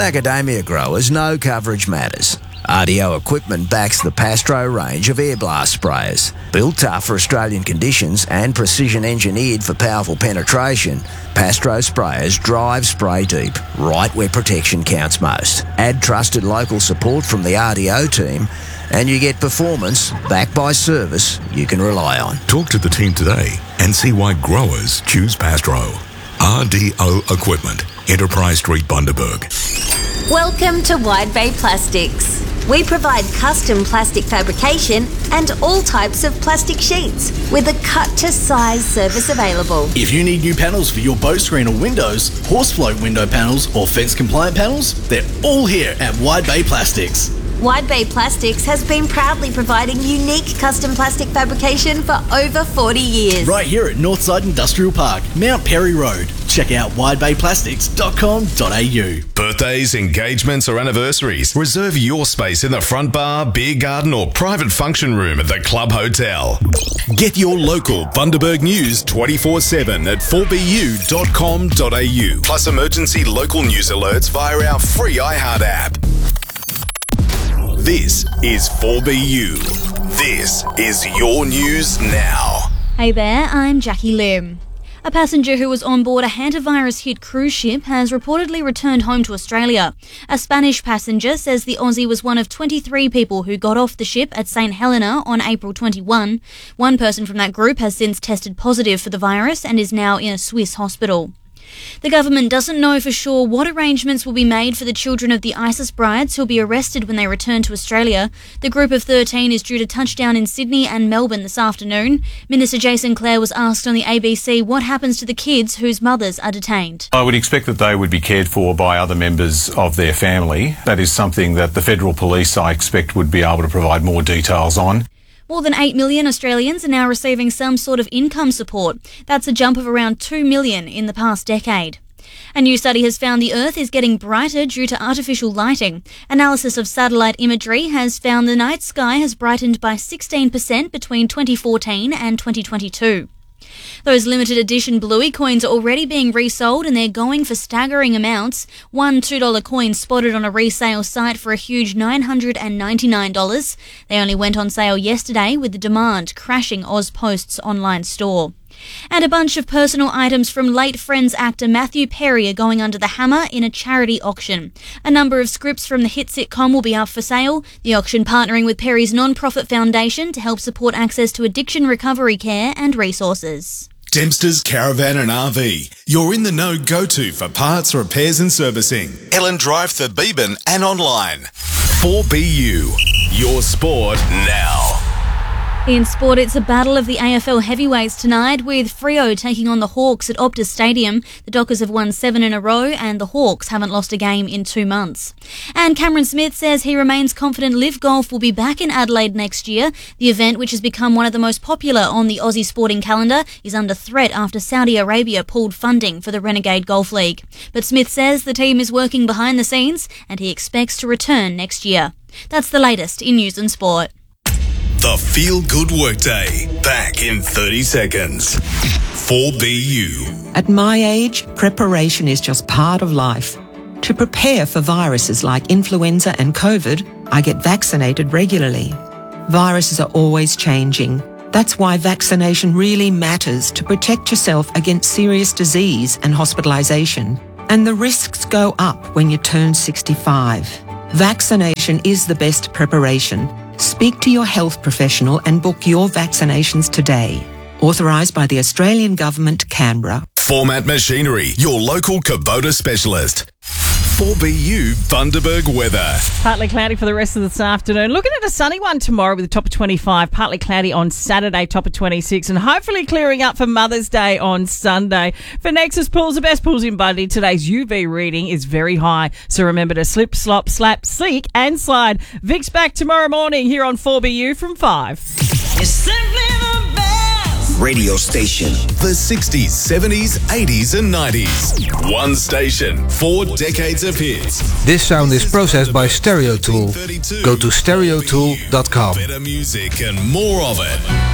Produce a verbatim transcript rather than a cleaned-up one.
macadamia growers know coverage matters. R D O Equipment backs the Pastro range of air blast sprayers. Built tough for Australian conditions and precision engineered for powerful penetration, Pastro sprayers drive spray deep, right where protection counts most. Add trusted local support from the R D O team and you get performance backed by service you can rely on. Talk to the team today and see why growers choose Pastro. R D O Equipment, Enterprise Street, Bundaberg. Welcome to Wide Bay Plastics. We provide custom plastic fabrication and all types of plastic sheets with a cut-to-size service available. If you need new panels for your boat screen or windows, horse float window panels or fence-compliant panels, they're all here at Wide Bay Plastics. Wide Bay Plastics has been proudly providing unique custom plastic fabrication for over forty years. Right here at Northside Industrial Park, Mount Perry Road. Check out wide bay plastics dot com dot a u. Birthdays, engagements or anniversaries. Reserve your space in the front bar, beer garden or private function room at the Club Hotel. Get your local Bundaberg news twenty-four seven at four b u dot com dot a u. Plus emergency local news alerts via our free iHeart app. This is four B U. This is your news now. Hey there, I'm Jackie Lim. A passenger who was on board a hantavirus-hit cruise ship has reportedly returned home to Australia. A Spanish passenger says the Aussie was one of twenty-three people who got off the ship at Saint Helena on April twenty-first. One person from that group has since tested positive for the virus and is now in a Swiss hospital. The government doesn't know for sure what arrangements will be made for the children of the ISIS brides who'll be arrested when they return to Australia. The group of thirteen is due to touch down in Sydney and Melbourne this afternoon. Minister Jason Clare was asked on the A B C what happens to the kids whose mothers are detained. I would expect that they would be cared for by other members of their family. That is something that the Federal Police, I expect, would be able to provide more details on. More than eight million Australians are now receiving some sort of income support. That's a jump of around two million in the past decade. A new study has found the Earth is getting brighter due to artificial lighting. Analysis of satellite imagery has found the night sky has brightened by sixteen percent between twenty fourteen and twenty twenty-two. Those limited edition Bluey coins are already being resold and they're going for staggering amounts. One two dollar coin spotted on a resale site for a huge nine hundred ninety-nine dollars. They only went on sale yesterday with the demand crashing AusPost's online store. And a bunch of personal items from late Friends actor Matthew Perry are going under the hammer in a charity auction. A number of scripts from the hit sitcom will be up for sale, the auction partnering with Perry's non-profit foundation to help support access to addiction recovery care and resources. Dempster's Caravan and R V. You're in the know go-to for parts, repairs and servicing. Ellen Drive, Thebeban and online. four B U. Your sport now. In sport, it's a battle of the A F L heavyweights tonight, with Freo taking on the Hawks at Optus Stadium. The Dockers have won seven in a row and the Hawks haven't lost a game in two months. And Cameron Smith says he remains confident Live Golf will be back in Adelaide next year. The event, which has become one of the most popular on the Aussie sporting calendar, is under threat after Saudi Arabia pulled funding for the Renegade Golf League. But Smith says the team is working behind the scenes and he expects to return next year. That's the latest in news and sport. The Feel Good Workday. Back in thirty seconds. four B U. At my age, preparation is just part of life. To prepare for viruses like influenza and COVID, I get vaccinated regularly. Viruses are always changing. That's why vaccination really matters to protect yourself against serious disease and hospitalisation. And the risks go up when you turn sixty-five. Vaccination is the best preparation. Speak to your health professional and book your vaccinations today. Authorised by the Australian Government, Canberra. Format Machinery, your local Kubota specialist. four B U Bundaberg weather. Partly cloudy for the rest of this afternoon. Looking at a sunny one tomorrow with a top of twenty-five. Partly cloudy on Saturday, top of twenty-six. And hopefully clearing up for Mother's Day on Sunday. For Nexus Pools, the best pools in Bundy, today's U V reading is very high. So remember to slip, slop, slap, sleek and slide. Vic's back tomorrow morning here on four B U from five. It's simply the best radio station. The sixties, seventies, eighties and nineties. One station, four decades of hits. This sound is processed by Stereo Tool. Go to stereo tool dot com. Better music and more of it.